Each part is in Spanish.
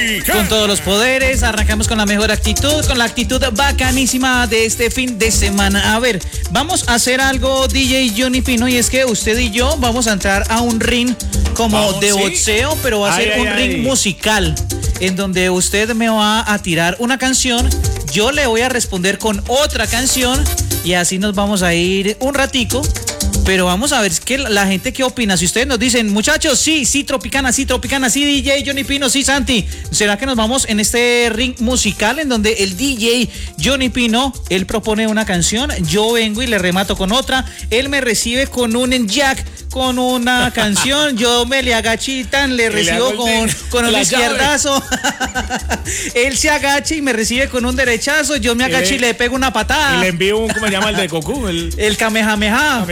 Con todos los poderes, arrancamos con la mejor actitud, con la actitud bacanísima de este fin de semana. A ver, vamos a hacer algo, DJ Johnny Pino, y es que usted y yo vamos a entrar a un ring como de boxeo, pero va a ser un ring musical, en donde usted me va a tirar una canción, yo le voy a responder con otra canción, y así nos vamos a ir un ratico. Pero vamos a ver que la gente qué opina. Si ustedes nos dicen, muchachos, sí, Tropicana, sí, DJ Johnny Pino, sí, Santi. ¿Será que nos vamos en este ring musical en donde el DJ Johnny Pino, él propone una canción, yo vengo y le remato con otra, él me recibe con un jack, con una canción, yo me le agachitan, le recibo con un izquierdazo, él se agacha y me recibe con un derechazo, yo me agacho y le pego una patada. Y le envío un, ¿cómo se llama el de Goku? El Kamehameha.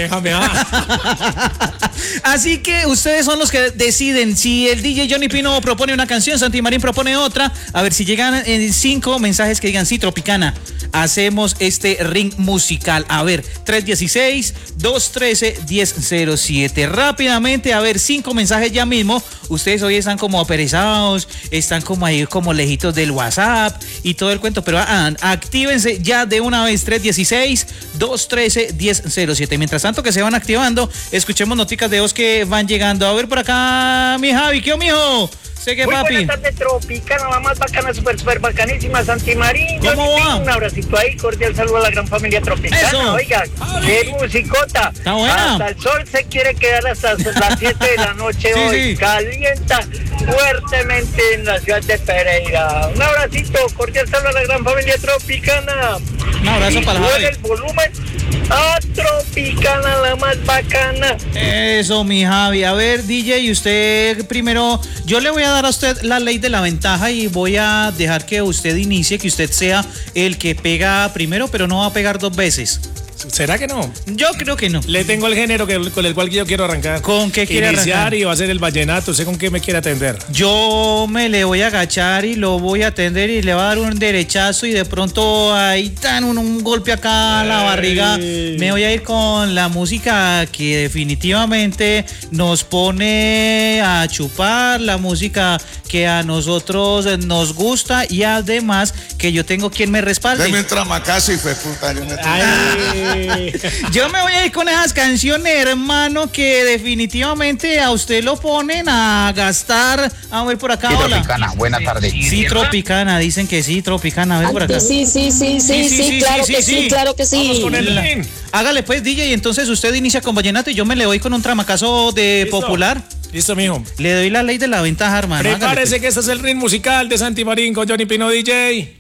Así que ustedes son los que deciden. Si el DJ Johnny Pino propone una canción, Santi Marín propone otra. A ver si llegan 5 mensajes que digan sí, Tropicana, hacemos este ring musical. A ver, 316-213-1007. Rápidamente, a ver, 5 mensajes ya mismo. Ustedes hoy están como aperezados, están como ahí como lejitos del WhatsApp y todo el cuento, pero actívense ya de una vez. 316-213-1007. Mientras tanto que se van activando, escuchemos noticias de voz que van llegando. A ver por acá, mi Javi, ¿qué mijo? Sé que, papi. Buenas tardes, Tropicana, la más bacana, súper bacanísima, Santi Marín. ¿Cómo va? Un abracito ahí, cordial saludo a la gran familia Tropicana. Eso. Oiga, qué musicota. Está buena. Hasta el sol se quiere quedar hasta las 7 de la noche Sí, hoy. sí. Calienta fuertemente en la ciudad de Pereira. Un abracito, cordial saludo a la gran familia Tropicana. Un abrazo para Javi. el volumen a Tropicana, la más bacana. Eso, mi Javi. A ver, DJ, y usted primero, yo le voy a dar a usted la ley de la ventaja y voy a dejar que usted inicie, que usted sea el que pega primero, pero no va a pegar 2 veces. ¿Será que no? Yo creo que no. Le tengo el género con el cual yo quiero arrancar. ¿Con qué quiere iniciar arrancar? Y va a ser el vallenato. ¿Sé con qué me quiere atender? Yo me le voy a agachar y lo voy a atender y le va a dar un derechazo y de pronto ahí tan un golpe acá a la barriga. Me voy a ir con la música que definitivamente nos pone a chupar, la música que a nosotros nos gusta y además que yo tengo quien me respalde. Deme un tramacazo y fue puta. Yo me voy a ir con esas canciones, hermano, que definitivamente a usted lo ponen a gastar. A ver por acá, Sí, hola. Tropicana, buenas tardes. Sí, Tropicana, dicen que sí, Tropicana, a ver por acá. Sí, claro que sí, claro que sí. Vamos con el link. Hágale pues, DJ, y entonces usted inicia con vallenato y yo me le voy con un tramacazo de ¿Listo? popular. Listo, mijo. Le doy la ley de la ventaja, hermano. Hágale, Prepárese pues. que este es el ring musical de Santi Marín con Johnny Pino DJ.